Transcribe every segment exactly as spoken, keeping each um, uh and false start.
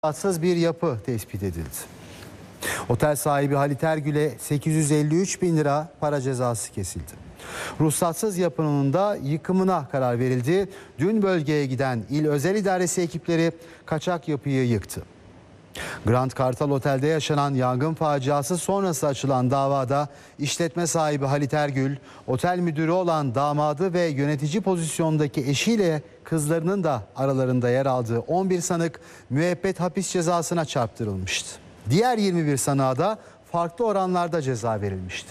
ruhsatsız bir yapı tespit edildi. Otel sahibi Halit Ergül'e sekiz yüz elli üç bin lira para cezası kesildi. Ruhsatsız yapının da yıkımına karar verildi. Dün bölgeye giden İl Özel İdaresi ekipleri kaçak yapıyı yıktı. Grand Kartal Otel'de yaşanan yangın faciası sonrası açılan davada işletme sahibi Halit Ergül, otel müdürü olan damadı ve yönetici pozisyondaki eşiyle kızlarının da aralarında yer aldığı on bir sanık müebbet hapis cezasına çarptırılmıştı. Diğer yirmi bir sanığa da farklı oranlarda ceza verilmişti.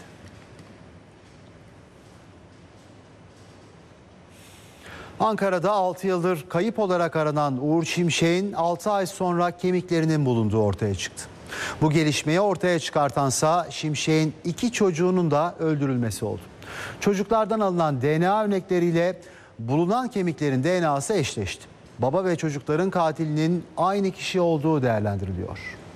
Ankara'da altı yıldır kayıp olarak aranan Uğur Şimşek'in altı ay sonra kemiklerinin bulunduğu ortaya çıktı. Bu gelişmeyi ortaya çıkartansa Şimşek'in iki çocuğunun da öldürülmesi oldu. Çocuklardan alınan D N A örnekleriyle bulunan kemiklerin D N A'sı eşleşti. Baba ve çocukların katilinin aynı kişi olduğu değerlendiriliyor.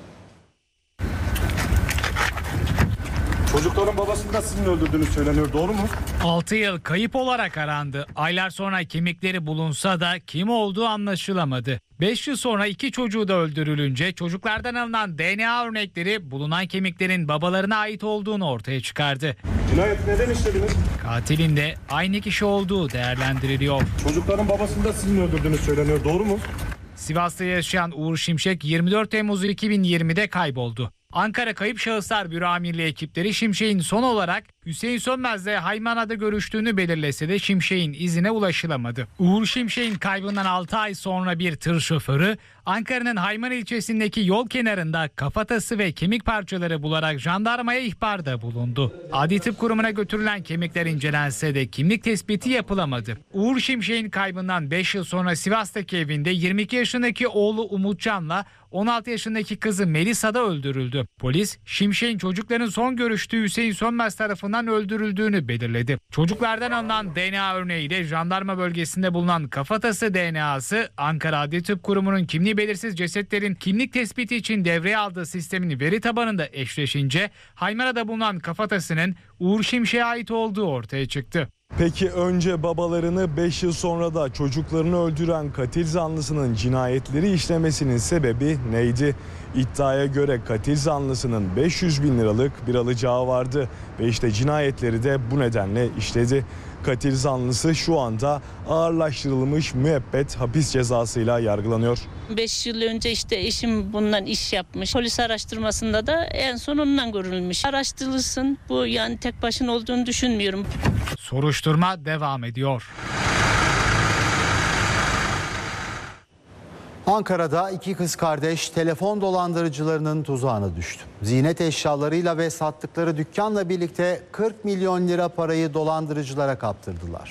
Çocukların babasını da sizin öldürdüğünüz söyleniyor, doğru mu? altı yıl kayıp olarak arandı. Aylar sonra kemikleri bulunsa da kim olduğu anlaşılamadı. beş yıl sonra iki çocuğu da öldürülünce çocuklardan alınan D N A örnekleri bulunan kemiklerin babalarına ait olduğunu ortaya çıkardı. Cinayeti neden işlediniz? Katilin de aynı kişi olduğu değerlendiriliyor. Çocukların babasını da sizin öldürdüğünüz söyleniyor, doğru mu? Sivas'ta yaşayan Uğur Şimşek yirmi dört Temmuz iki bin yirmide kayboldu. Ankara Kayıp Şahıslar Büro Amirliği ekipleri Şimşek'in son olarak Hüseyin Sönmez'le Haymana'da görüştüğünü belirlese de Şimşek'in izine ulaşılamadı. Uğur Şimşek'in kaybından altı ay sonra bir tır şoförü Ankara'nın Haymana ilçesindeki yol kenarında kafatası ve kemik parçaları bularak jandarmaya ihbarda bulundu. Adli Tıp Kurumu'na götürülen kemikler incelense de kimlik tespiti yapılamadı. Uğur Şimşek'in kaybından beş yıl sonra Sivas'taki evinde yirmi iki yaşındaki oğlu Umutcan'la on altı yaşındaki kızı Melisa da öldürüldü. Polis, Şimşek'in çocukların son görüştüğü Hüseyin Sönmez tarafından öldürüldüğünü belirledi. Çocuklardan alınan D N A örneğiyle jandarma bölgesinde bulunan kafatası D N A'sı Ankara Adli Tıp Kurumu'nun kimliği belirsiz cesetlerin kimlik tespiti için devreye aldığı sistemin veri tabanında eşleşince Haymana'da bulunan kafatasının Uğur Şimşek'e ait olduğu ortaya çıktı. Peki önce babalarını beş yıl sonra da çocuklarını öldüren katil zanlısının cinayetleri işlemesinin sebebi neydi? İddiaya göre katil zanlısının beş yüz bin liralık bir alacağı vardı ve işte cinayetleri de bu nedenle işledi. Katil zanlısı şu anda ağırlaştırılmış müebbet hapis cezasıyla yargılanıyor. beş yıl önce işte eşim bundan iş yapmış. Polis araştırmasında da en son ondan görülmüş. Araştırılsın. Bu yani tek başına olduğunu düşünmüyorum. Soruşturma devam ediyor. Ankara'da iki kız kardeş telefon dolandırıcılarının tuzağına düştü. Ziynet eşyalarıyla ve sattıkları dükkanla birlikte kırk milyon lira parayı dolandırıcılara kaptırdılar.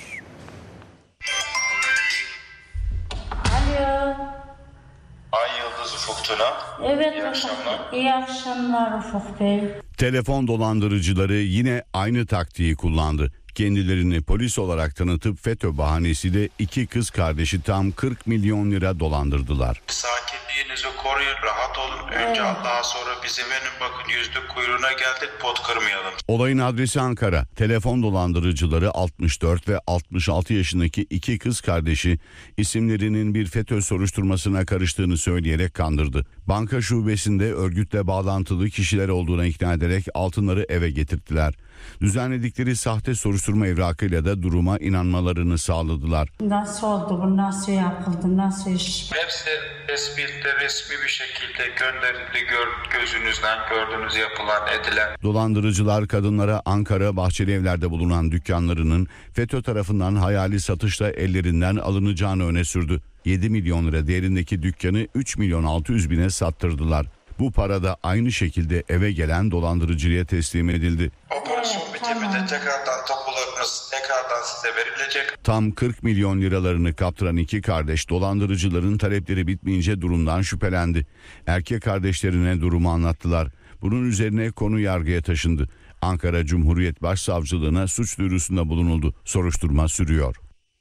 Alo. Ay Yıldız Ufuk Tuna. Evet. İyi akşamlar. İyi akşamlar Ufuk Bey. Telefon dolandırıcıları yine aynı taktiği kullandı. Kendilerini polis olarak tanıtıp FETÖ bahanesiyle iki kız kardeşi tam kırk milyon lira dolandırdılar. Sakinliğinizi koruyun, rahat olun. Önce Allah'a sonra bize verin, bakın yüzlük kuyruğuna geldik, pot kırmayalım. Olayın adresi Ankara. Telefon dolandırıcıları altmış dört ve altmış altı yaşındaki iki kız kardeşi isimlerinin bir FETÖ soruşturmasına karıştığını söyleyerek kandırdı. Banka şubesinde örgütle bağlantılı kişiler olduğuna ikna ederek altınları eve getirttiler. Düzenledikleri sahte soruşturma evrakıyla da duruma inanmalarını sağladılar. Nasıl oldu bu, nasıl yapıldı, nasıl iş? Hepsi tespitle resmi bir şekilde gönderildi, gör, gözünüzden gördüğünüz yapılan edilen. Dolandırıcılar kadınlara Ankara Bahçelievler'de bulunan dükkanlarının FETÖ tarafından hayali satışla ellerinden alınacağını öne sürdü. yedi milyon lira değerindeki dükkanı üç milyon altı yüz bine sattırdılar. Bu para da aynı şekilde eve gelen dolandırıcıya teslim edildi. Operasyon Evet, bitiminde tamam. tekrardan tapularınız tekrardan size verilecek. Tam kırk milyon liralarını kaptıran iki kardeş dolandırıcıların talepleri bitmeyince durumdan şüphelendi. Erkek kardeşlerine durumu anlattılar. Bunun üzerine konu yargıya taşındı. Ankara Cumhuriyet Başsavcılığına suç duyurusunda bulunuldu. Soruşturma sürüyor.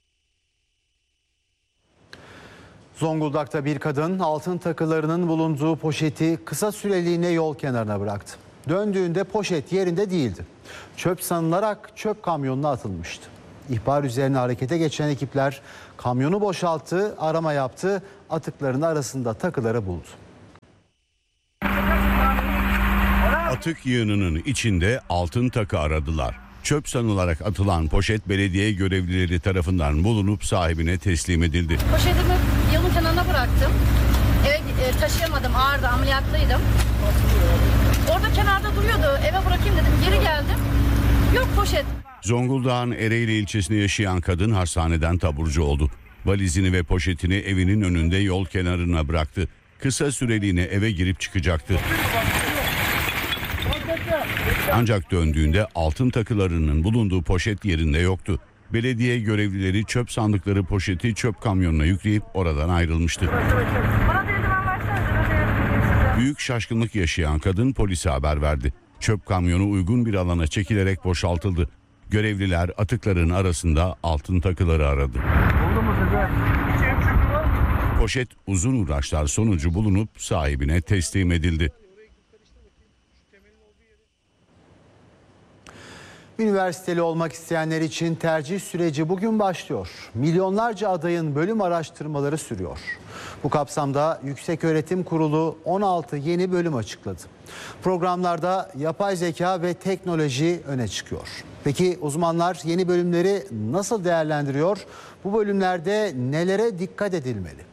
Zonguldak'ta bir kadın altın takılarının bulunduğu poşeti kısa süreliğine yol kenarına bıraktı. Döndüğünde poşet yerinde değildi. Çöp sanılarak çöp kamyonuna atılmıştı. İhbar üzerine harekete geçen ekipler kamyonu boşalttı, arama yaptı, atıkların arasında takıları buldu. Atık yığınının içinde altın takı aradılar. Çöp sanılarak atılan poşet belediye görevlileri tarafından bulunup sahibine teslim edildi. Poşetimi yolun kenarına bıraktım. Eve e, taşıyamadım, ağırdı, ameliyatlıydım. Orada kenarda duruyordu, eve bırakayım dedim, geri geldim. Yok poşet. Zonguldak'ın Ereğli ilçesinde yaşayan kadın hastaneden taburcu oldu. Valizini ve poşetini evinin önünde yol kenarına bıraktı. Kısa süreliğine eve girip çıkacaktı. Ancak döndüğünde altın takılarının bulunduğu poşet yerinde yoktu. Belediye görevlileri çöp sandıkları poşeti çöp kamyonuna yükleyip oradan ayrılmıştı. Büyük şaşkınlık yaşayan kadın polise haber verdi. Çöp kamyonu uygun bir alana çekilerek boşaltıldı. Görevliler atıkların arasında altın takıları aradı. Poşet uzun uğraşlar sonucu bulunup sahibine teslim edildi. Üniversiteli olmak isteyenler için tercih süreci bugün başlıyor. Milyonlarca adayın bölüm araştırmaları sürüyor. Bu kapsamda Yükseköğretim Kurulu on altı yeni bölüm açıkladı. Programlarda yapay zeka ve teknoloji öne çıkıyor. Peki uzmanlar yeni bölümleri nasıl değerlendiriyor? Bu bölümlerde nelere dikkat edilmeli?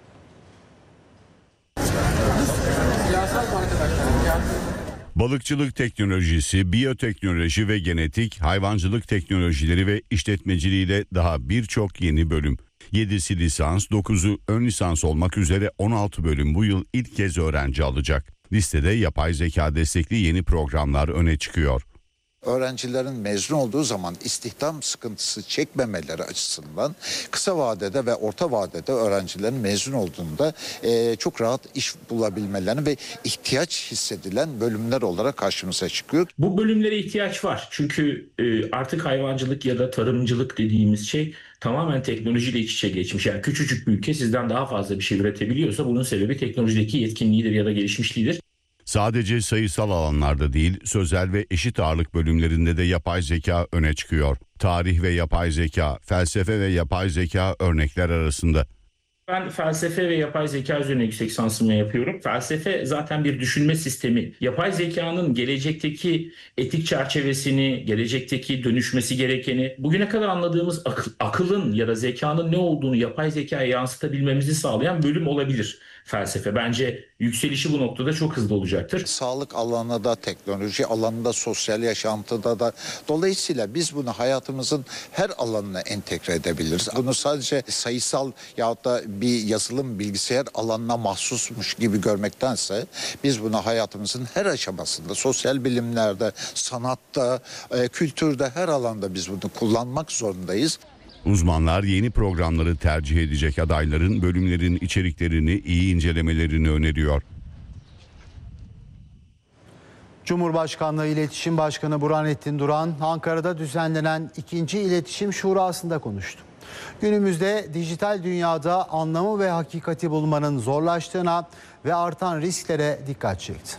Balıkçılık teknolojisi, biyoteknoloji ve genetik, hayvancılık teknolojileri ve işletmeciliğiyle daha birçok yeni bölüm. yedisi lisans, dokuzu ön lisans olmak üzere on altı bölüm bu yıl ilk kez öğrenci alacak. Listede yapay zeka destekli yeni programlar öne çıkıyor. Öğrencilerin mezun olduğu zaman istihdam sıkıntısı çekmemeleri açısından kısa vadede ve orta vadede öğrencilerin mezun olduğunda e, çok rahat iş bulabilmelerini ve ihtiyaç hissedilen bölümler olarak karşımıza çıkıyor. Bu bölümlere ihtiyaç var çünkü e, artık hayvancılık ya da tarımcılık dediğimiz şey tamamen teknolojiyle iç içe geçmiş. Yani küçücük bir ülke sizden daha fazla bir şey üretebiliyorsa bunun sebebi teknolojideki yetkinliğidir ya da gelişmişliğidir. Sadece sayısal alanlarda değil, sözel ve eşit ağırlık bölümlerinde de yapay zeka öne çıkıyor. Tarih ve yapay zeka, felsefe ve yapay zeka örnekler arasında. Ben felsefe ve yapay zeka üzerine yüksek lisansımı yapıyorum. Felsefe zaten bir düşünme sistemi. Yapay zekanın gelecekteki etik çerçevesini, gelecekteki dönüşmesi gerekeni, bugüne kadar anladığımız akıl, akılın ya da zekanın ne olduğunu yapay zekaya yansıtabilmemizi sağlayan bölüm olabilir felsefe. Bence yükselişi bu noktada çok hızlı olacaktır. Sağlık alanında da, teknoloji alanında, sosyal yaşantıda da. Dolayısıyla biz bunu hayatımızın her alanına entegre edebiliriz. Bunu sadece sayısal yahut da bir yazılım bilgisayar alanına mahsusmuş gibi görmektense biz bunu hayatımızın her aşamasında, sosyal bilimlerde, sanatta, e, kültürde, her alanda biz bunu kullanmak zorundayız. Uzmanlar yeni programları tercih edecek adayların bölümlerin içeriklerini iyi incelemelerini öneriyor. Cumhurbaşkanlığı İletişim Başkanı Burhanettin Duran, Ankara'da düzenlenen ikinci İletişim Şurası'nda konuştu. Günümüzde dijital dünyada anlamı ve hakikati bulmanın zorlaştığına ve artan risklere dikkat çekti.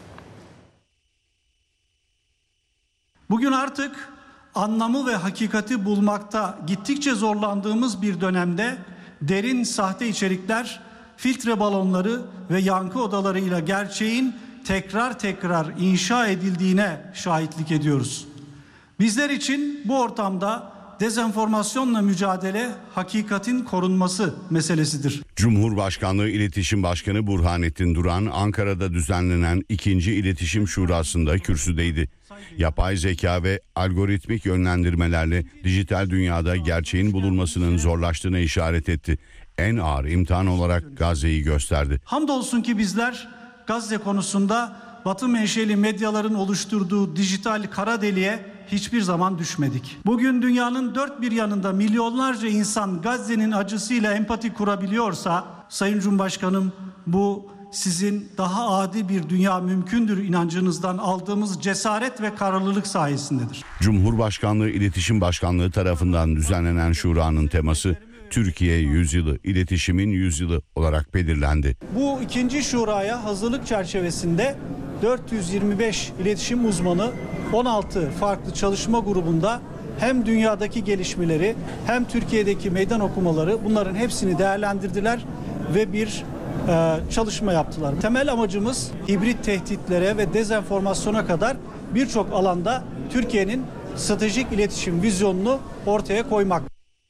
Bugün artık anlamı ve hakikati bulmakta gittikçe zorlandığımız bir dönemde derin sahte içerikler, filtre balonları ve yankı odalarıyla gerçeğin tekrar tekrar inşa edildiğine şahitlik ediyoruz. Bizler için bu ortamda dezenformasyonla mücadele hakikatin korunması meselesidir. Cumhurbaşkanlığı İletişim Başkanı Burhanettin Duran, Ankara'da düzenlenen ikinci İletişim Şurası'nda kürsüdeydi. Yapay zeka ve algoritmik yönlendirmelerle dijital dünyada gerçeğin bulunmasının zorlaştığına işaret etti. En ağır imtihan olarak Gazze'yi gösterdi. Hamdolsun ki bizler Gazze konusunda Batı menşeli medyaların oluşturduğu dijital kara deliğe hiçbir zaman düşmedik. Bugün dünyanın dört bir yanında milyonlarca insan Gazze'nin acısıyla empati kurabiliyorsa, Sayın Cumhurbaşkanım, bu sizin daha adi bir dünya mümkündür inancınızdan aldığımız cesaret ve kararlılık sayesindedir. Cumhurbaşkanlığı İletişim Başkanlığı tarafından düzenlenen şuranın teması Türkiye Yüzyılı, İletişimin Yüzyılı olarak belirlendi. Bu ikinci şuraya hazırlık çerçevesinde dört yüz yirmi beş iletişim uzmanı on altı farklı çalışma grubunda hem dünyadaki gelişmeleri hem Türkiye'deki meydan okumaları, bunların hepsini değerlendirdiler ve bir e, çalışma yaptılar. Temel amacımız hibrit tehditlere ve dezenformasyona kadar birçok alanda Türkiye'nin stratejik iletişim vizyonunu ortaya koymak.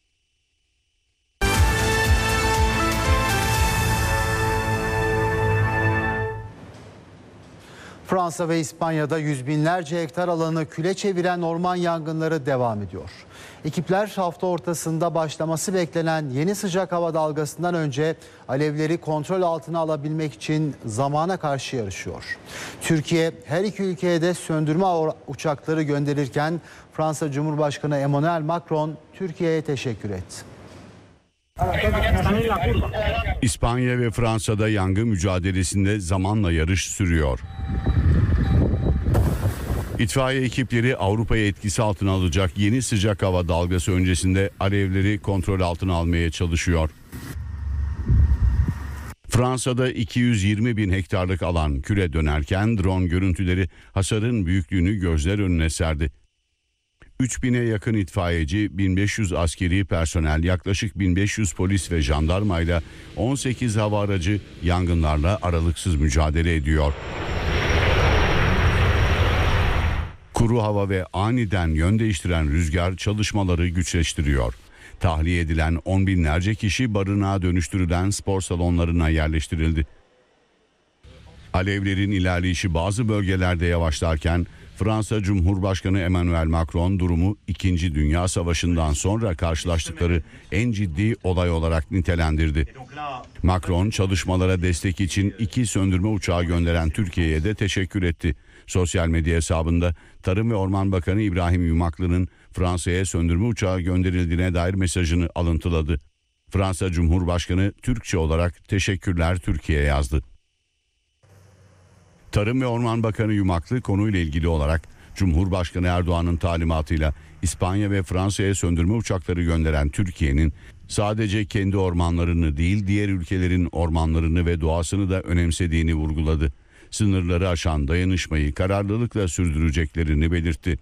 Fransa ve İspanya'da yüz binlerce hektar alanı küle çeviren orman yangınları devam ediyor. Ekipler hafta ortasında başlaması beklenen yeni sıcak hava dalgasından önce alevleri kontrol altına alabilmek için zamana karşı yarışıyor. Türkiye her iki ülkeye de söndürme uçakları gönderirken Fransa Cumhurbaşkanı Emmanuel Macron Türkiye'ye teşekkür etti. İspanya ve Fransa'da yangın mücadelesinde zamanla yarış sürüyor. İtfaiye ekipleri Avrupa'yı etkisi altına alacak yeni sıcak hava dalgası öncesinde alevleri kontrol altına almaya çalışıyor. Fransa'da iki yüz yirmi bin hektarlık alan küle dönerken drone görüntüleri hasarın büyüklüğünü gözler önüne serdi. üç bine yakın itfaiyeci, bin beş yüz askeri personel, yaklaşık bin beş yüz polis ve jandarmayla on sekiz hava aracı yangınlarla aralıksız mücadele ediyor. Kuru hava ve aniden yön değiştiren rüzgar çalışmaları güçleştiriyor. Tahliye edilen on binlerce kişi barınağa dönüştürülen spor salonlarına yerleştirildi. Alevlerin ilerleyişi bazı bölgelerde yavaşlarken Fransa Cumhurbaşkanı Emmanuel Macron durumu İkinci Dünya Savaşı'ndan sonra karşılaştıkları en ciddi olay olarak nitelendirdi. Macron çalışmalara destek için iki söndürme uçağı gönderen Türkiye'ye de teşekkür etti. Sosyal medya hesabında Tarım ve Orman Bakanı İbrahim Yumaklı'nın Fransa'ya söndürme uçağı gönderildiğine dair mesajını alıntıladı. Fransa Cumhurbaşkanı Türkçe olarak teşekkürler Türkiye yazdı. Tarım ve Orman Bakanı Yumaklı konuyla ilgili olarak Cumhurbaşkanı Erdoğan'ın talimatıyla İspanya ve Fransa'ya söndürme uçakları gönderen Türkiye'nin sadece kendi ormanlarını değil diğer ülkelerin ormanlarını ve doğasını da önemsediğini vurguladı. Sınırları aşan dayanışmayı kararlılıkla sürdüreceklerini belirtti.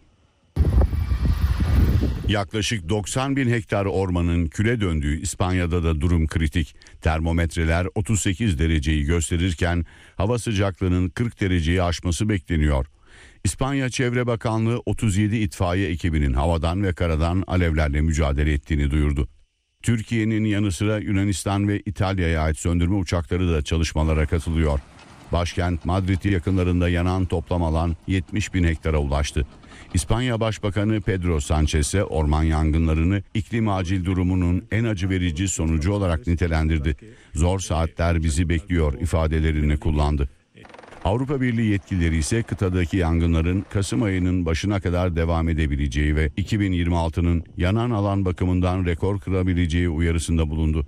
Yaklaşık doksan bin hektar ormanın küle döndüğü İspanya'da da durum kritik. Termometreler otuz sekiz dereceyi gösterirken hava sıcaklığının kırk dereceyi aşması bekleniyor. İspanya Çevre Bakanlığı otuz yedi itfaiye ekibinin havadan ve karadan alevlerle mücadele ettiğini duyurdu. Türkiye'nin yanı sıra Yunanistan ve İtalya'ya ait söndürme uçakları da çalışmalara katılıyor. Başkent Madrid yakınlarında yanan toplam alan yetmiş bin hektara ulaştı. İspanya Başbakanı Pedro Sánchez ise orman yangınlarını iklim acil durumunun en acı verici sonucu olarak nitelendirdi. Zor saatler bizi bekliyor ifadelerini kullandı. Avrupa Birliği yetkilileri ise kıtadaki yangınların Kasım ayının başına kadar devam edebileceği ve iki bin yirmi altının yanan alan bakımından rekor kırabileceği uyarısında bulundu.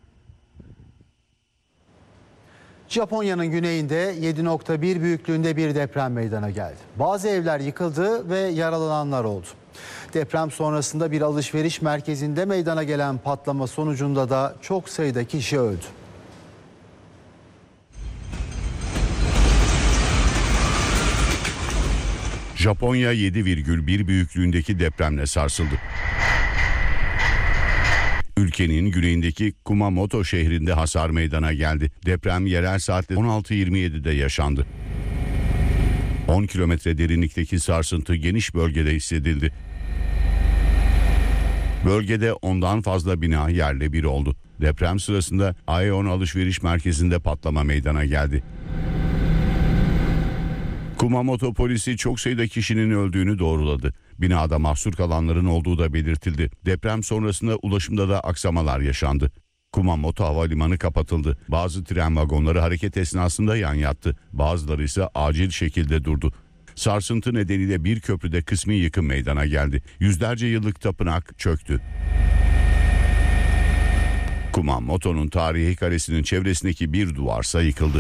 Japonya'nın güneyinde yedi nokta bir büyüklüğünde bir deprem meydana geldi. Bazı evler yıkıldı ve yaralananlar oldu. Deprem sonrasında bir alışveriş merkezinde meydana gelen patlama sonucunda da çok sayıda kişi öldü. Japonya yedi virgül bir büyüklüğündeki depremle sarsıldı. Ülkenin güneyindeki Kumamoto şehrinde hasar meydana geldi. Deprem yerel saatte on altı yirmi yedi'de yaşandı. on kilometre derinlikteki sarsıntı geniş bölgede hissedildi. Bölgede ondan fazla bina yerle bir oldu. Deprem sırasında Aeon alışveriş merkezinde patlama meydana geldi. Kumamoto polisi çok sayıda kişinin öldüğünü doğruladı. Binada mahsur kalanların olduğu da belirtildi. Deprem sonrasında ulaşımda da aksamalar yaşandı. Kumamoto Havalimanı kapatıldı. Bazı tren vagonları hareket esnasında yan yattı. Bazıları ise acil şekilde durdu. Sarsıntı nedeniyle bir köprüde kısmi yıkım meydana geldi. Yüzlerce yıllık tapınak çöktü. Kumamoto'nun tarihi kalesinin çevresindeki bir duvarsa yıkıldı.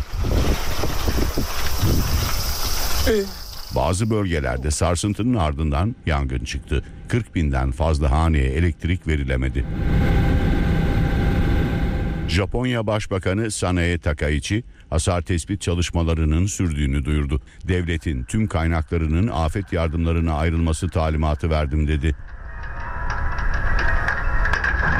Bazı bölgelerde sarsıntının ardından yangın çıktı. kırk binden fazla haneye elektrik verilemedi. Japonya Başbakanı Sanae Takaichi, hasar tespit çalışmalarının sürdüğünü duyurdu. Devletin tüm kaynaklarının afet yardımlarına ayrılması talimatı verdim dedi.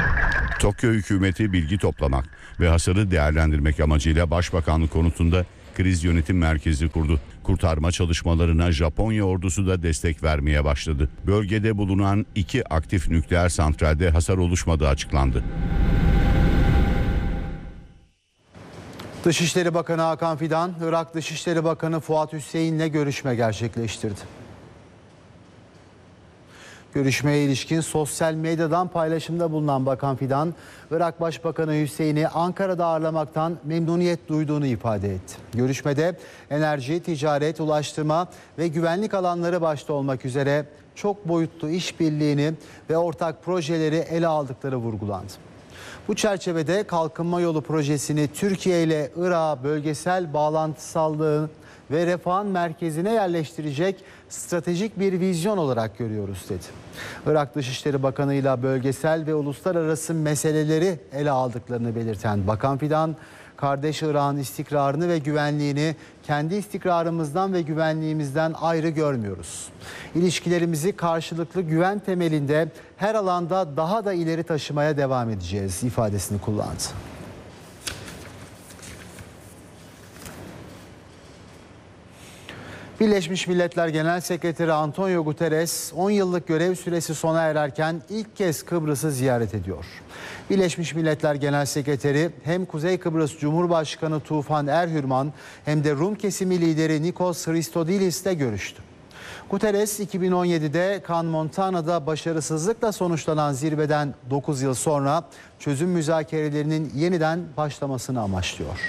Tokyo hükümeti bilgi toplamak ve hasarı değerlendirmek amacıyla Başbakanlık konutunda Kriz Yönetim Merkezi kurdu. Kurtarma çalışmalarına Japonya ordusu da destek vermeye başladı. Bölgede bulunan iki aktif nükleer santralde hasar oluşmadığı açıklandı. Dışişleri Bakanı Hakan Fidan, Irak Dışişleri Bakanı Fuat Hüseyin'le görüşme gerçekleştirdi. Görüşmeye ilişkin sosyal medyadan paylaşımda bulunan Bakan Fidan, Irak Başbakanı Hüseyin'i Ankara'da ağırlamaktan memnuniyet duyduğunu ifade etti. Görüşmede enerji, ticaret, ulaştırma ve güvenlik alanları başta olmak üzere çok boyutlu işbirliğini ve ortak projeleri ele aldıkları vurgulandı. Bu çerçevede Kalkınma Yolu projesini Türkiye ile Irak'a bölgesel bağlantısallığın ve refahın merkezine yerleştirecek stratejik bir vizyon olarak görüyoruz dedi. Irak Dışişleri Bakanı ile bölgesel ve uluslararası meseleleri ele aldıklarını belirten Bakan Fidan, kardeş Irak'ın istikrarını ve güvenliğini kendi istikrarımızdan ve güvenliğimizden ayrı görmüyoruz. İlişkilerimizi karşılıklı güven temelinde her alanda daha da ileri taşımaya devam edeceğiz ifadesini kullandı. Birleşmiş Milletler Genel Sekreteri Antonio Guterres on yıllık görev süresi sona ererken ilk kez Kıbrıs'ı ziyaret ediyor. Birleşmiş Milletler Genel Sekreteri hem Kuzey Kıbrıs Cumhurbaşkanı Tufan Erhürman hem de Rum kesimi lideri Nikos Christodoulidis'le görüştü. Guterres iki bin on yedide Cannes Montana'da başarısızlıkla sonuçlanan zirveden dokuz yıl sonra çözüm müzakerelerinin yeniden başlamasını amaçlıyor.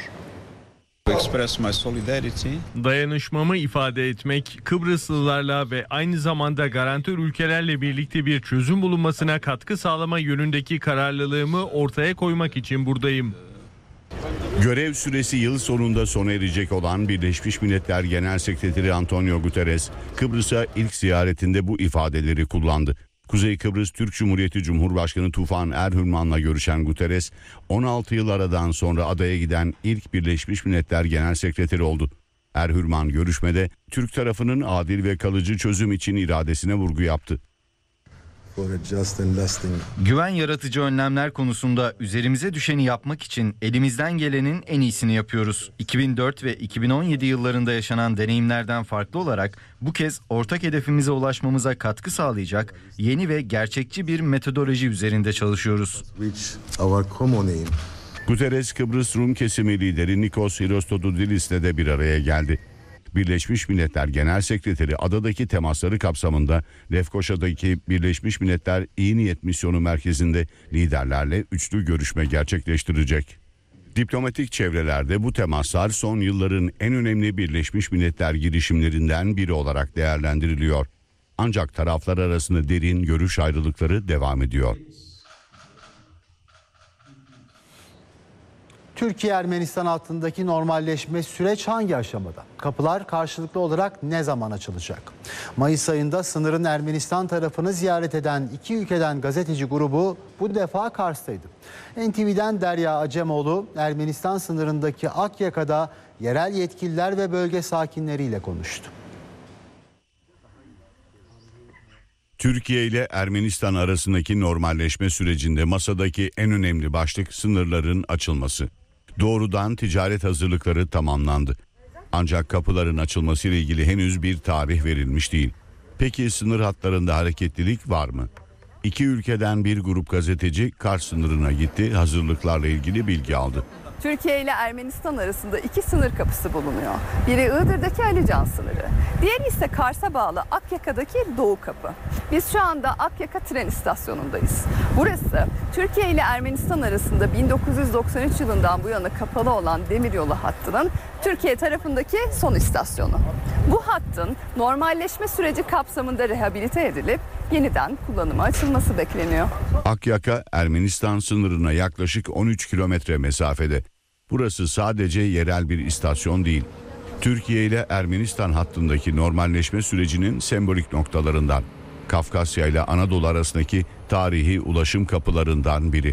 Dayanışmamı ifade etmek, Kıbrıslılarla ve aynı zamanda garantör ülkelerle birlikte bir çözüm bulunmasına katkı sağlama yönündeki kararlılığımı ortaya koymak için buradayım. Görev süresi yıl sonunda sona erecek olan Birleşmiş Milletler Genel Sekreteri Antonio Guterres, Kıbrıs'a ilk ziyaretinde bu ifadeleri kullandı. Kuzey Kıbrıs Türk Cumhuriyeti Cumhurbaşkanı Tufan Erhürman'la görüşen Guterres, on altı yıl aradan sonra adaya giden ilk Birleşmiş Milletler Genel Sekreteri oldu. Erhürman görüşmede Türk tarafının adil ve kalıcı çözüm için iradesine vurgu yaptı. Güven yaratıcı önlemler konusunda üzerimize düşeni yapmak için elimizden gelenin en iyisini yapıyoruz. iki bin dört ve iki bin on yedi yıllarında yaşanan deneyimlerden farklı olarak bu kez ortak hedefimize ulaşmamıza katkı sağlayacak yeni ve gerçekçi bir metodoloji üzerinde çalışıyoruz. Guterres, Kıbrıs Rum kesimi lideri Nikos Christodoulidis'le de bir araya geldi. Birleşmiş Milletler Genel Sekreteri adadaki temasları kapsamında Lefkoşa'daki Birleşmiş Milletler İyi Niyet Misyonu Merkezi'nde liderlerle üçlü görüşme gerçekleştirecek. Diplomatik çevrelerde bu temaslar son yılların en önemli Birleşmiş Milletler girişimlerinden biri olarak değerlendiriliyor. Ancak taraflar arasında derin görüş ayrılıkları devam ediyor. Türkiye-Ermenistan hattındaki normalleşme süreç hangi aşamada? Kapılar karşılıklı olarak ne zaman açılacak? Mayıs ayında sınırın Ermenistan tarafını ziyaret eden iki ülkeden gazeteci grubu bu defa Kars'taydı. N T V'den Derya Acemoğlu, Ermenistan sınırındaki Akyaka'da yerel yetkililer ve bölge sakinleriyle konuştu. Türkiye ile Ermenistan arasındaki normalleşme sürecinde masadaki en önemli başlık sınırların açılması. Doğrudan ticaret hazırlıkları tamamlandı. Ancak kapıların açılması ile ilgili henüz bir tarih verilmiş değil. Peki sınır hatlarında hareketlilik var mı? İki ülkeden bir grup gazeteci Kars sınırına gitti, hazırlıklarla ilgili bilgi aldı. Türkiye ile Ermenistan arasında iki sınır kapısı bulunuyor. Biri Iğdır'daki Alican sınırı. Diğeri ise Kars'a bağlı Akyaka'daki Doğu Kapı. Biz şu anda Akyaka tren istasyonundayız. Burası Türkiye ile Ermenistan arasında bin dokuz yüz doksan üç yılından bu yana kapalı olan demiryolu hattının Türkiye tarafındaki son istasyonu. Bu hattın normalleşme süreci kapsamında rehabilite edilip yeniden kullanıma açılması bekleniyor. Akyaka, Ermenistan sınırına yaklaşık on üç kilometre mesafede. Burası sadece yerel bir istasyon değil. Türkiye ile Ermenistan hattındaki normalleşme sürecinin sembolik noktalarından. Kafkasya ile Anadolu arasındaki tarihi ulaşım kapılarından biri.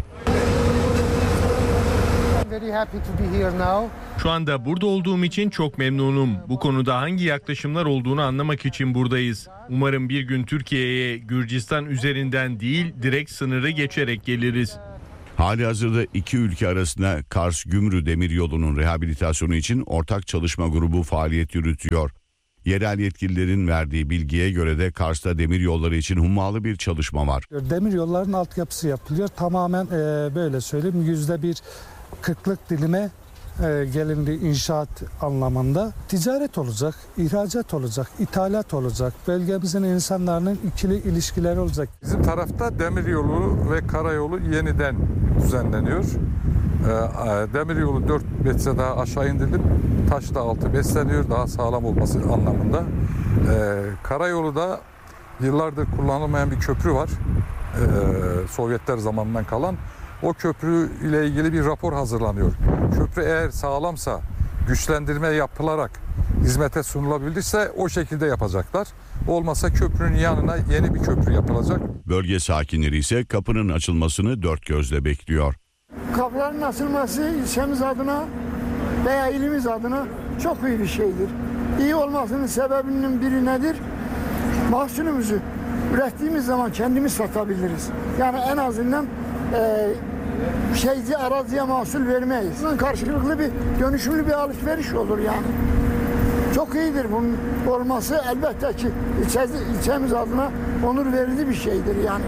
Şu anda burada olduğum için çok memnunum. Bu konuda hangi yaklaşımlar olduğunu anlamak için buradayız. Umarım bir gün Türkiye'ye Gürcistan üzerinden değil, direkt sınırı geçerek geliriz. Halihazırda iki ülke arasında Kars-Gümrü demiryolunun rehabilitasyonu için ortak çalışma grubu faaliyet yürütüyor. Yerel yetkililerin verdiği bilgiye göre de Kars'ta demiryolları için hummalı bir çalışma var. Demiryolların altyapısı yapılıyor. Tamamen e, böyle söyleyeyim yüzde bir kırklık dilime e, gelindi inşaat anlamında. Ticaret olacak, ihracat olacak, ithalat olacak. Bölgemizin insanların ikili ilişkileri olacak. Bizim tarafta demiryolu ve karayolu yeniden düzenleniyor. Demiryolu dört metre daha aşağı indirilip taş da altı besleniyor, daha sağlam olması anlamında. Ee, karayolu da yıllardır kullanılmayan bir köprü var. Ee, Sovyetler zamanından kalan. O köprü ile ilgili bir rapor hazırlanıyor. Köprü eğer sağlamsa, güçlendirme yapılarak hizmete sunulabilirse o şekilde yapacaklar. Olmasa köprünün yanına yeni bir köprü yapılacak. Bölge sakinleri ise kapının açılmasını dört gözle bekliyor. Kapıların açılması ilçemiz adına veya ilimiz adına çok iyi bir şeydir. İyi olmasının sebebinin biri nedir? Mahsulümüzü ürettiğimiz zaman kendimiz satabiliriz. Yani en azından e, şeyci araziye mahsul vermeyiz. Karşılıklı bir dönüşümlü bir alışveriş olur yani. Çok iyidir bunun olması, elbette ki ilçe, ilçemiz adına onur verici bir şeydir yani.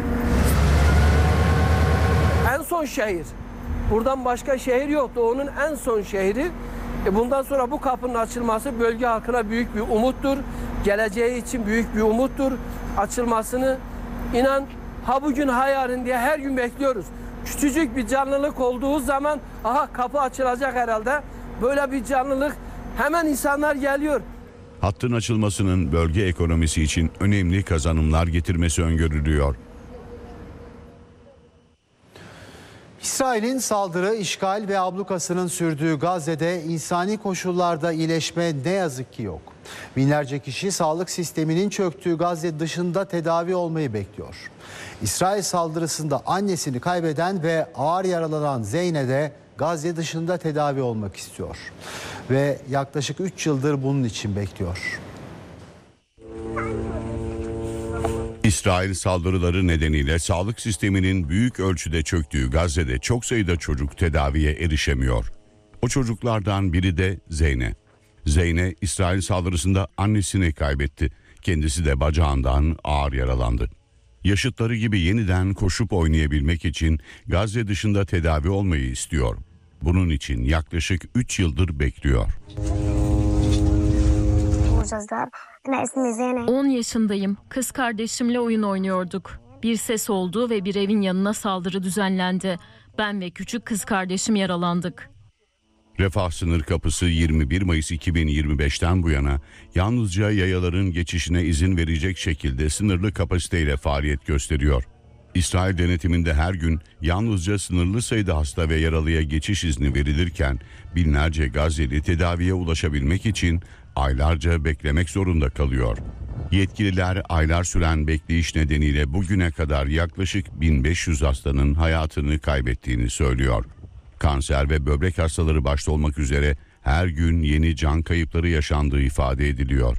En son şehir. Buradan başka şehir yoktu. Onun en son şehri. E bundan sonra bu kapının açılması bölge halkına büyük bir umuttur. Geleceği için büyük bir umuttur. Açılmasını inan ha bugün ha yarın diye her gün bekliyoruz. Küçücük bir canlılık olduğu zaman aha kapı açılacak herhalde. Böyle bir canlılık hemen insanlar geliyor. Hattın açılmasının bölge ekonomisi için önemli kazanımlar getirmesi öngörülüyor. İsrail'in saldırı, işgal ve ablukasının sürdüğü Gazze'de insani koşullarda iyileşme ne yazık ki yok. Binlerce kişi sağlık sisteminin çöktüğü Gazze dışında tedavi olmayı bekliyor. İsrail saldırısında annesini kaybeden ve ağır yaralanan Zeyne de Gazze dışında tedavi olmak istiyor. Ve yaklaşık üç yıldır bunun için bekliyor. İsrail saldırıları nedeniyle sağlık sisteminin büyük ölçüde çöktüğü Gazze'de çok sayıda çocuk tedaviye erişemiyor. O çocuklardan biri de Zeyne. Zeyne İsrail saldırısında annesini kaybetti. Kendisi de bacağından ağır yaralandı. Yaşıtları gibi yeniden koşup oynayabilmek için Gazze dışında tedavi olmayı istiyor. Bunun için yaklaşık üç yıldır bekliyor. on yaşındayım. Kız kardeşimle oyun oynuyorduk. Bir ses oldu ve bir evin yanına saldırı düzenlendi. Ben ve küçük kız kardeşim yaralandık. Refah sınır kapısı yirmi bir Mayıs iki bin yirmi beşten bu yana yalnızca yayaların geçişine izin verecek şekilde sınırlı kapasiteyle faaliyet gösteriyor. İsrail denetiminde her gün yalnızca sınırlı sayıda hasta ve yaralıya geçiş izni verilirken binlerce Gazze'li tedaviye ulaşabilmek için aylarca beklemek zorunda kalıyor. Yetkililer aylar süren bekleyiş nedeniyle bugüne kadar yaklaşık bin beş yüz hastanın hayatını kaybettiğini söylüyor. Kanser ve böbrek hastaları başta olmak üzere her gün yeni can kayıpları yaşandığı ifade ediliyor.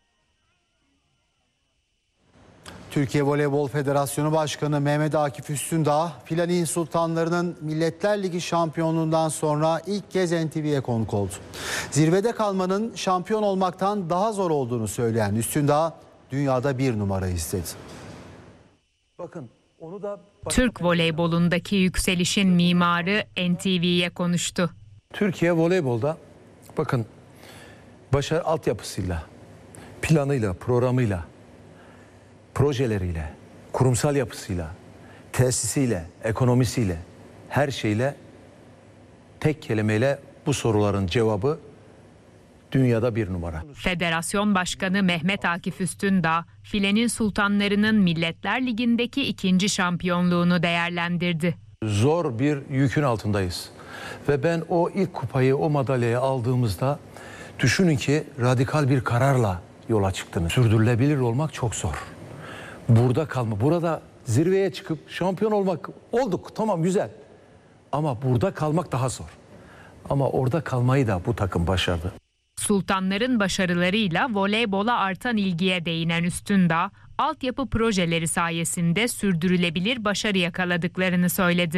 Türkiye Voleybol Federasyonu Başkanı Mehmet Akif Üstündağ, Filenin Sultanları'nın Milletler Ligi şampiyonluğundan sonra ilk kez N T V'ye konuk oldu. Zirvede kalmanın şampiyon olmaktan daha zor olduğunu söyleyen Üstündağ, dünyada bir numarayız dedi. Bakın onu da Türk voleybolundaki yükselişin mimarı N T V'ye konuştu. Türkiye voleybolda bakın başarı altyapısıyla, planıyla, programıyla, projeleriyle, kurumsal yapısıyla, tesisiyle, ekonomisiyle, her şeyle tek kelimeyle bu soruların cevabı dünyada bir numara. Federasyon Başkanı Mehmet Akif Üstündağ, Filenin Sultanları'nın Milletler Ligi'ndeki ikinci şampiyonluğunu değerlendirdi. Zor bir yükün altındayız. Ve ben o ilk kupayı, o madalyayı aldığımızda düşünün ki radikal bir kararla yola çıktınız. Sürdürülebilir olmak çok zor. Burada kalma, burada zirveye çıkıp şampiyon olmak olduk, tamam güzel. Ama burada kalmak daha zor. Ama orada kalmayı da bu takım başardı. Sultanların başarılarıyla voleybola artan ilgiye değinen Üstündağ, altyapı projeleri sayesinde sürdürülebilir başarı yakaladıklarını söyledi.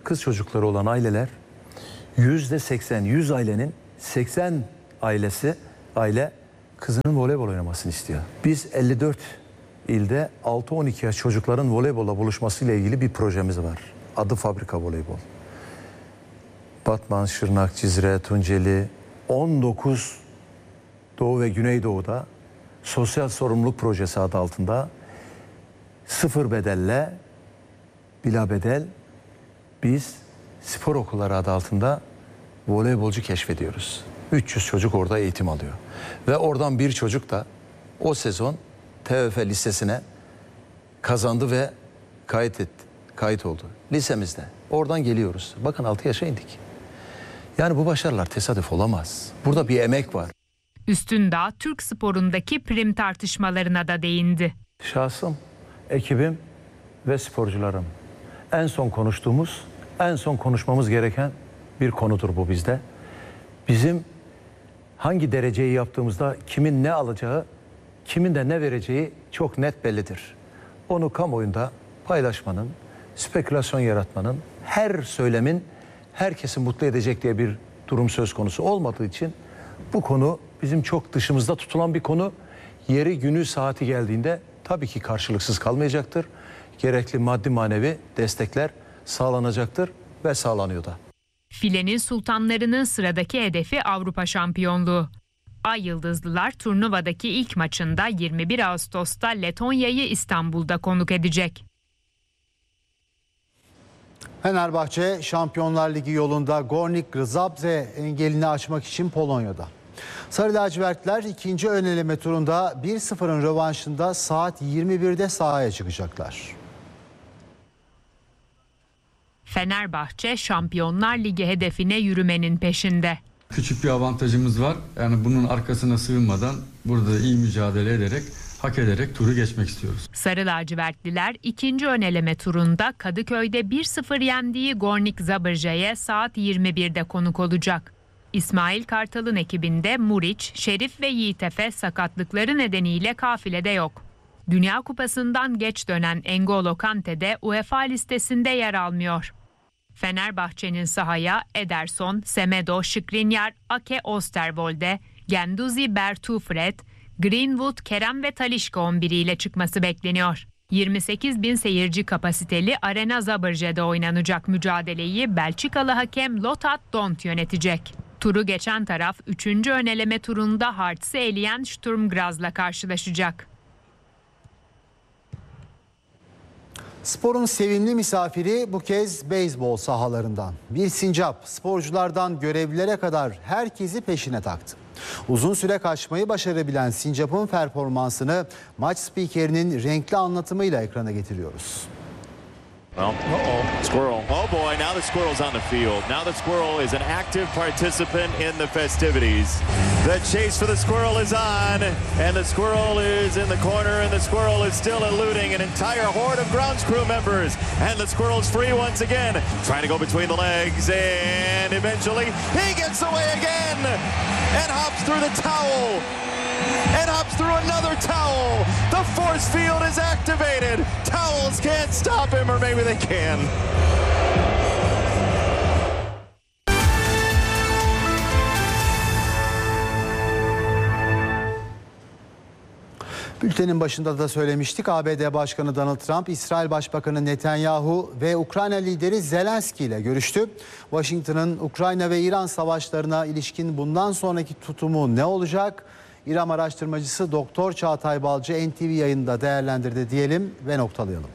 kız çocukları olan aileler yüzde seksen, yüz ailenin seksen ailesi aile kızının voleybol oynamasını istiyor. Biz elli dört ilde altı on iki yaş çocukların voleybola buluşmasıyla ilgili bir projemiz var. Adı Fabrika Voleybol. Batman, Şırnak, Cizre, Tunceli, on dokuz Doğu ve Güneydoğu'da sosyal sorumluluk projesi adı altında sıfır bedelle, bila bedel biz spor okulları adı altında voleybolcu keşfediyoruz. üç yüz çocuk orada eğitim alıyor. Ve oradan bir çocuk da o sezon T V F Lisesi'ne kazandı ve kayıt etti, kayıt oldu. Lisemizde. Oradan geliyoruz. Bakın altı yaşa indik. Yani bu başarılar tesadüf olamaz. Burada bir emek var. Üstündağ Türk sporundaki prim tartışmalarına da değindi. Şahsım, ekibim ve sporcularım. En son konuştuğumuz, en son konuşmamız gereken bir konudur bu bizde. Bizim hangi dereceyi yaptığımızda kimin ne alacağı, kimin de ne vereceği çok net bellidir. Onu kamuoyunda paylaşmanın, spekülasyon yaratmanın, her söylemin herkesi mutlu edecek diye bir durum söz konusu olmadığı için bu konu bizim çok dışımızda tutulan bir konu. Yeri, günü, saati geldiğinde tabii ki karşılıksız kalmayacaktır. Gerekli maddi manevi destekler sağlanacaktır ve sağlanıyor da. Filenin sultanlarının sıradaki hedefi Avrupa şampiyonluğu. Ay Yıldızlılar turnuvadaki ilk maçında yirmi bir Ağustos'ta Letonya'yı İstanbul'da konuk edecek. Fenerbahçe Şampiyonlar Ligi yolunda Gornik Grzabze engelini aşmak için Polonya'da. Sarı lacivertler ikinci ön eleme turunda bir sıfırın rövanşında saat yirmi birde sahaya çıkacaklar. Fenerbahçe Şampiyonlar Ligi hedefine yürümenin peşinde. Küçük bir avantajımız var. Yani bunun arkasına sığınmadan burada iyi mücadele ederek, hak ederek turu geçmek istiyoruz. Sarı lacivertliler ikinci ön eleme turunda Kadıköy'de bir sıfır yendiği Gornik Zabrze'ye saat yirmi birde konuk olacak. İsmail Kartal'ın ekibinde Muriç, Şerif ve Yiğitefe sakatlıkları nedeniyle kafilede yok. Dünya Kupası'ndan geç dönen N'Golo Kante de UEFA listesinde yer almıyor. Fenerbahçe'nin sahaya Ederson, Semedo, Skriniar, Ake Osterwolde, Guendouzi, Bertu Fred, Greenwood, Kerem ve Talisca on bir ile çıkması bekleniyor. yirmi sekiz bin seyirci kapasiteli Arena Zabrze'de oynanacak mücadeleyi Belçikalı hakem Lothar Dont yönetecek. Turu geçen taraf üçüncü ön eleme turunda Hartz'i eleyen Sturm Graz'la karşılaşacak. Sporun sevimli misafiri bu kez beyzbol sahalarından. Bir sincap sporculardan görevlilere kadar herkesi peşine taktı. Uzun süre kaçmayı başarabilen sincapın performansını maç spikerinin renkli anlatımıyla ekrana getiriyoruz. Well, uh-oh. Squirrel. Oh boy, now the squirrel's on the field. Now the squirrel is an active participant in the festivities. The chase for the squirrel is on, and the squirrel is in the corner, and the squirrel is still eluding an entire horde of grounds crew members. And the squirrel's free once again, trying to go between the legs, and eventually he gets away again and hops through the towel. And hops through another towel. The force field is activated. Towels can't stop him, or maybe they can. Bültenin başında da söylemiştik. A B D Başkanı Donald Trump, İsrail Başbakanı Netanyahu ve Ukrayna lideri Zelenski ile görüştü. Washington'ın Ukrayna ve İran savaşlarına ilişkin bundan sonraki tutumu ne olacak? İran araştırmacısı Doktor Çağatay Balcı N T V yayında değerlendirdi diyelim ve noktalayalım.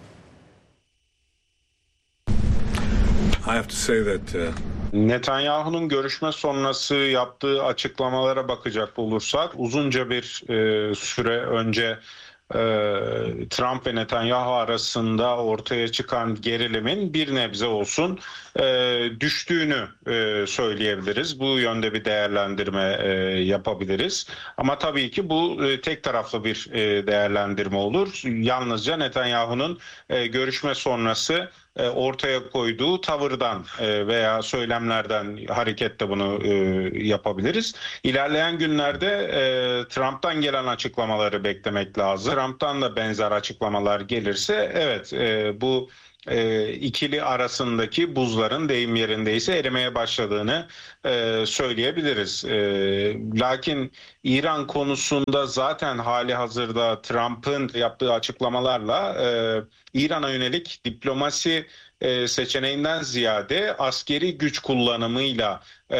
I have to say that, uh... Netanyahu'nun görüşme sonrası yaptığı açıklamalara bakacak olursak uzunca bir e, süre önce e, Trump ve Netanyahu arasında ortaya çıkan gerilimin bir nebze olsun e, düştüğünü e, söyleyebiliriz. Bu yönde bir değerlendirme e, yapabiliriz. Ama tabii ki bu e, tek taraflı bir e, değerlendirme olur. Yalnızca Netanyahu'nun e, görüşme sonrası ortaya koyduğu tavırdan veya söylemlerden hareketle bunu yapabiliriz. İlerleyen günlerde Trump'tan gelen açıklamaları beklemek lazım. Trump'tan da benzer açıklamalar gelirse evet bu e, ikili arasındaki buzların deyim yerindeyse erimeye başladığını e, söyleyebiliriz. E, lakin İran konusunda zaten hali hazırda Trump'ın yaptığı açıklamalarla e, İran'a yönelik diplomasi e, seçeneğinden ziyade askeri güç kullanımıyla e,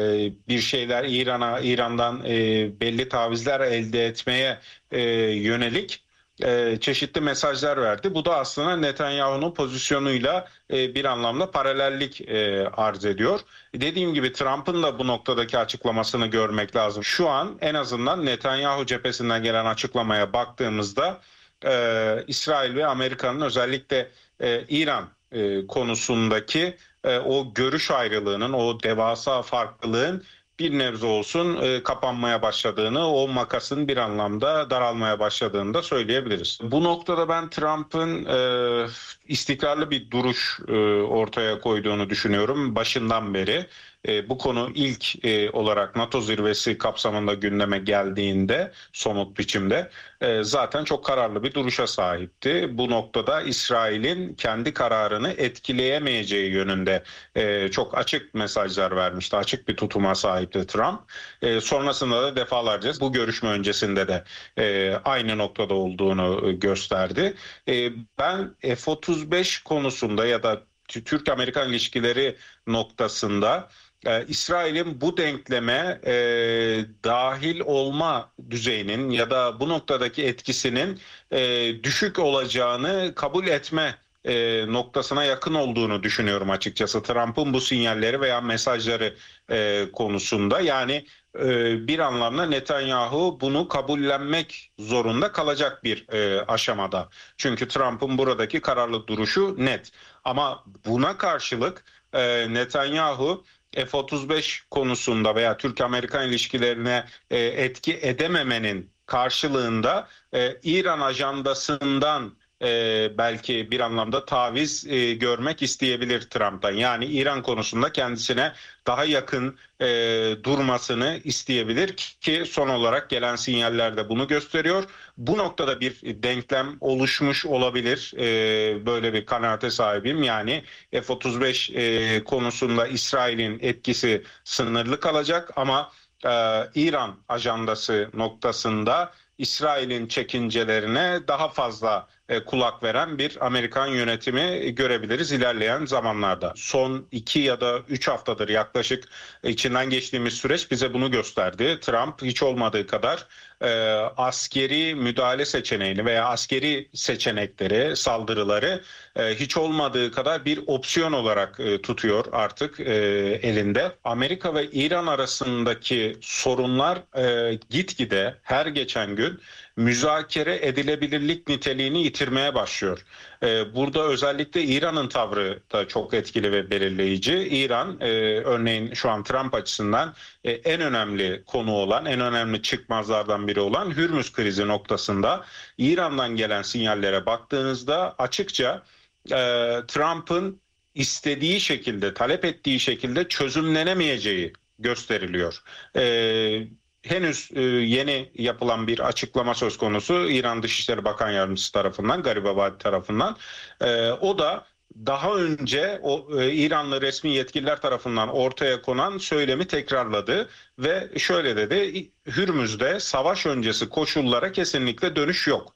bir şeyler İran'a İran'dan e, belli tavizler elde etmeye e, yönelik e, çeşitli mesajlar verdi. Bu da aslında Netanyahu'nun pozisyonuyla e, bir anlamda paralellik e, arz ediyor. Dediğim gibi Trump'ın da bu noktadaki açıklamasını görmek lazım. Şu an en azından Netanyahu cephesinden gelen açıklamaya baktığımızda e, İsrail ve Amerika'nın özellikle e, İran e, konusundaki e, o görüş ayrılığının, o devasa farklılığın bir nebze olsun e, kapanmaya başladığını, o makasın bir anlamda daralmaya başladığını da söyleyebiliriz. Bu noktada ben Trump'ın e, istikrarlı bir duruş e, ortaya koyduğunu düşünüyorum başından beri. E, bu konu ilk e, olarak NATO zirvesi kapsamında gündeme geldiğinde somut biçimde e, zaten çok kararlı bir duruşa sahipti. Bu noktada İsrail'in kendi kararını etkileyemeyeceği yönünde e, çok açık mesajlar vermişti. Açık bir tutuma sahipti Trump. E, sonrasında da defalarca bu görüşme öncesinde de e, aynı noktada olduğunu gösterdi. E, ben F otuz beş konusunda ya da Türk-Amerikan ilişkileri noktasında Ee, İsrail'in bu denkleme e, dahil olma düzeyinin ya da bu noktadaki etkisinin e, düşük olacağını kabul etme e, noktasına yakın olduğunu düşünüyorum açıkçası. Trump'ın bu sinyalleri veya mesajları e, konusunda yani e, bir anlamda Netanyahu bunu kabullenmek zorunda kalacak bir e, aşamada. Çünkü Trump'ın buradaki kararlı duruşu net. Ama buna karşılık e, Netanyahu F otuz beş konusunda veya Türk-Amerikan ilişkilerine e, etki edememenin karşılığında e, İran ajandasından e, belki bir anlamda taviz e, görmek isteyebilir Trump'tan. Yani İran konusunda kendisine daha yakın e, durmasını isteyebilir ki son olarak gelen sinyaller de bunu gösteriyor. Bu noktada bir denklem oluşmuş olabilir. E, böyle bir kanaate sahibim. Yani F otuz beş e, konusunda İsrail'in etkisi sınırlı kalacak ama e, İran ajandası noktasında İsrail'in çekincelerine daha fazla e, kulak veren bir Amerikan yönetimi görebiliriz ilerleyen zamanlarda. Son iki ya da üç haftadır yaklaşık içinden geçtiğimiz süreç bize bunu gösterdi. Trump hiç olmadığı kadar e, askeri müdahale seçeneğini veya askeri seçenekleri, saldırıları e, hiç olmadığı kadar bir opsiyon olarak e, tutuyor artık e, elinde. Amerika ve İran arasındaki sorunlar e, gitgide her geçen gün müzakere edilebilirlik niteliğini yitirmeye başlıyor. Ee, burada özellikle İran'ın tavrı da çok etkili ve belirleyici. İran e, örneğin şu an Trump açısından e, en önemli konu olan, en önemli çıkmazlardan biri olan Hürmüz krizi noktasında İran'dan gelen sinyallere baktığınızda açıkça e, Trump'ın istediği şekilde, talep ettiği şekilde çözümlenemeyeceği gösteriliyor. E, Henüz e, yeni yapılan bir açıklama söz konusu İran Dışişleri Bakan Yardımcısı tarafından, Garibabadi tarafından. E, o da daha önce o e, İranlı resmi yetkililer tarafından ortaya konan söylemi tekrarladı ve şöyle dedi: Hürmüz'de savaş öncesi koşullara kesinlikle dönüş yok.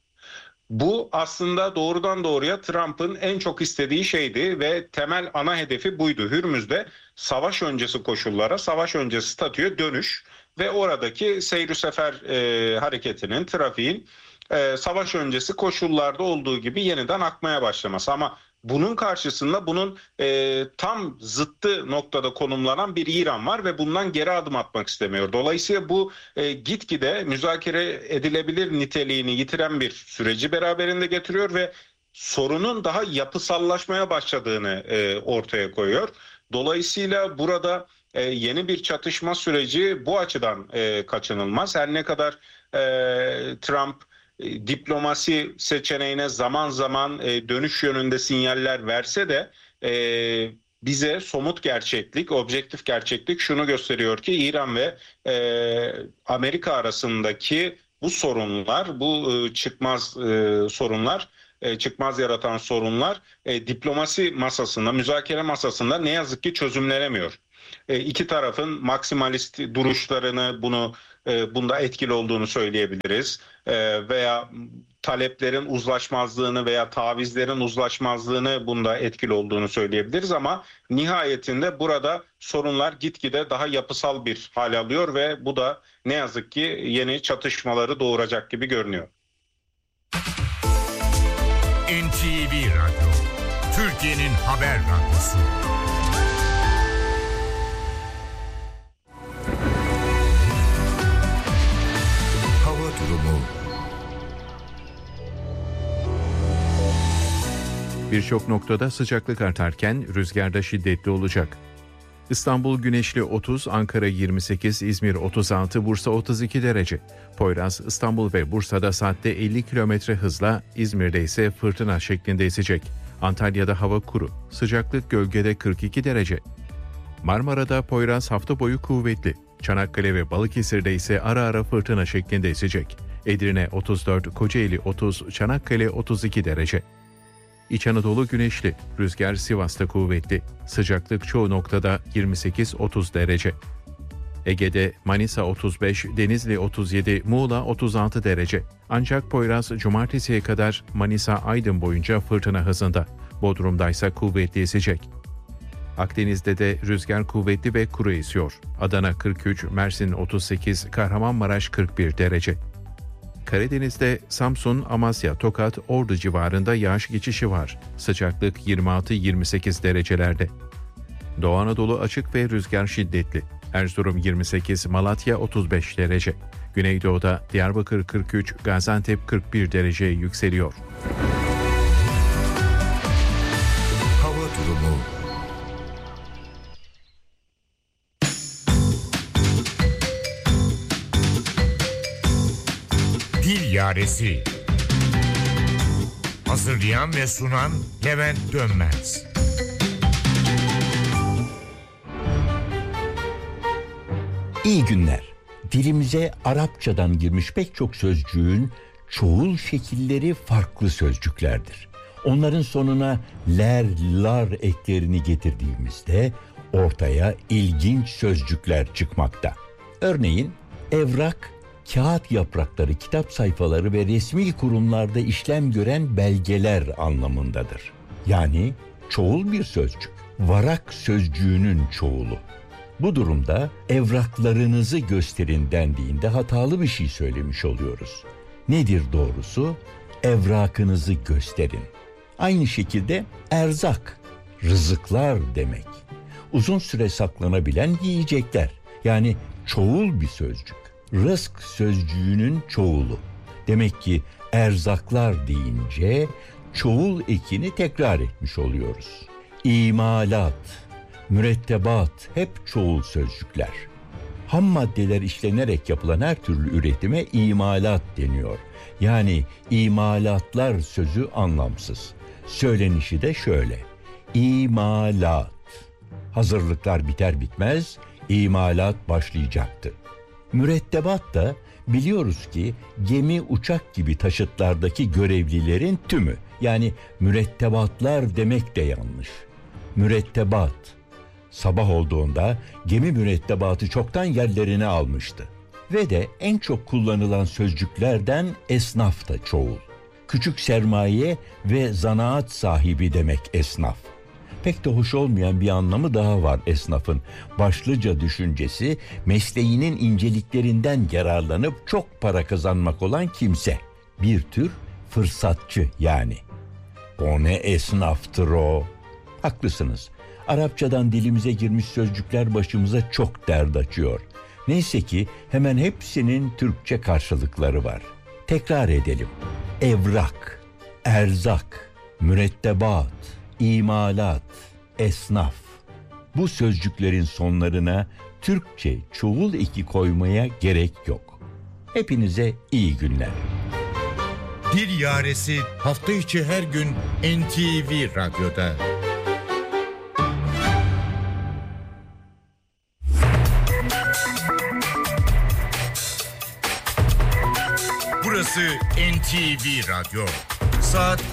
Bu aslında doğrudan doğruya Trump'ın en çok istediği şeydi ve temel ana hedefi buydu. Hürmüz'de savaş öncesi koşullara, savaş öncesi statüye dönüş ve oradaki seyir sefer e, hareketinin, trafiğin e, savaş öncesi koşullarda olduğu gibi yeniden akmaya başlaması. Ama bunun karşısında bunun e, tam zıttı noktada konumlanan bir İran var ve bundan geri adım atmak istemiyor. Dolayısıyla bu e, gitgide müzakere edilebilir niteliğini yitiren bir süreci beraberinde getiriyor ve sorunun daha yapısallaşmaya başladığını e, ortaya koyuyor. Dolayısıyla burada e, yeni bir çatışma süreci bu açıdan e, kaçınılmaz. Her ne kadar e, Trump e, diplomasi seçeneğine zaman zaman e, dönüş yönünde sinyaller verse de e, bize somut gerçeklik, objektif gerçeklik şunu gösteriyor ki İran ve e, Amerika arasındaki bu sorunlar, bu e, çıkmaz e, sorunlar e, çıkmaz yaratan sorunlar e, diplomasi masasında, müzakere masasında ne yazık ki çözümlenemiyor. E, iki tarafın maksimalist duruşlarını bunu e, bunda etkili olduğunu söyleyebiliriz. E, veya taleplerin uzlaşmazlığını veya tavizlerin uzlaşmazlığını bunda etkili olduğunu söyleyebiliriz ama nihayetinde burada sorunlar gitgide daha yapısal bir hal alıyor ve bu da ne yazık ki yeni çatışmaları doğuracak gibi görünüyor. N T V Radyo, Türkiye'nin haber radyosu. Hava durumu. Birçok noktada sıcaklık artarken rüzgar da şiddetli olacak. İstanbul güneşli otuz, Ankara yirmi sekiz, İzmir otuz altı, Bursa otuz iki derece. Poyraz, İstanbul ve Bursa'da saatte elli kilometre hızla, İzmir'de ise fırtına şeklinde esecek. Antalya'da hava kuru, sıcaklık gölgede kırk iki derece. Marmara'da Poyraz hafta boyu kuvvetli. Çanakkale ve Balıkesir'de ise ara ara fırtına şeklinde esecek. Edirne otuz dört, Kocaeli otuz, Çanakkale otuz iki derece. İç Anadolu güneşli, rüzgar Sivas'ta kuvvetli, sıcaklık çoğu noktada yirmi sekiz otuz derece. Ege'de Manisa otuz beş, Denizli otuz yedi, Muğla otuz altı derece. Ancak Poyraz cumartesiye kadar Manisa-Aydın boyunca fırtına hızında, Bodrum'da ise kuvvetli esecek. Akdeniz'de de rüzgar kuvvetli ve kuru esiyor. Adana kırk üç, Mersin otuz sekiz, Kahramanmaraş kırk bir derece. Karadeniz'de Samsun, Amasya, Tokat, Ordu civarında yağış geçişi var. Sıcaklık yirmi altı yirmi sekiz derecelerde. Doğu Anadolu açık ve rüzgar şiddetli. Erzurum yirmi sekiz, Malatya otuz beş derece. Güneydoğu'da Diyarbakır kırk üç, Gaziantep kırk bir dereceye yükseliyor. Hava durumu. Dil Yaresi. Hazırlayan ve sunan Levent Dönmez. İyi günler. Dilimize Arapçadan girmiş pek çok sözcüğün çoğul şekilleri farklı sözcüklerdir. Onların sonuna ler, lar eklerini getirdiğimizde ortaya ilginç sözcükler çıkmakta. Örneğin evrak, kağıt yaprakları, kitap sayfaları ve resmi kurumlarda işlem gören belgeler anlamındadır. Yani çoğul bir sözcük. Varak sözcüğünün çoğulu. Bu durumda evraklarınızı gösterin dendiğinde hatalı bir şey söylemiş oluyoruz. Nedir doğrusu? Evrakınızı gösterin. Aynı şekilde erzak, rızıklar demek. Uzun süre saklanabilen yiyecekler. Yani çoğul bir sözcük. Rızk sözcüğünün çoğulu. Demek ki erzaklar deyince çoğul ekini tekrar etmiş oluyoruz. İmalat, mürettebat hep çoğul sözcükler. Ham maddeler işlenerek yapılan her türlü üretime imalat deniyor. Yani imalatlar sözü anlamsız. Söylenişi de şöyle: İmalat. Hazırlıklar biter bitmez imalat başlayacaktı. Mürettebat da biliyoruz ki gemi, uçak gibi taşıtlardaki görevlilerin tümü. Yani mürettebatlar demek de yanlış. Mürettebat. Sabah olduğunda gemi mürettebatı çoktan yerlerini almıştı. Ve de en çok kullanılan sözcüklerden esnaf da çoğul. Küçük sermaye ve zanaat sahibi demek esnaf. Pek de hoş olmayan bir anlamı daha var esnafın. Başlıca düşüncesi mesleğinin inceliklerinden yararlanıp çok para kazanmak olan kimse. Bir tür fırsatçı yani. O ne esnaftır o? Haklısınız. Arapçadan dilimize girmiş sözcükler başımıza çok dert açıyor. Neyse ki hemen hepsinin Türkçe karşılıkları var. Tekrar edelim. Evrak, erzak, mürettebat, imalat, esnaf. Bu sözcüklerin sonlarına Türkçe çoğul eki koymaya gerek yok. Hepinize iyi günler. Dil Yaresi hafta içi her gün N T V Radyo'da. Burası N T V Radyo. Saat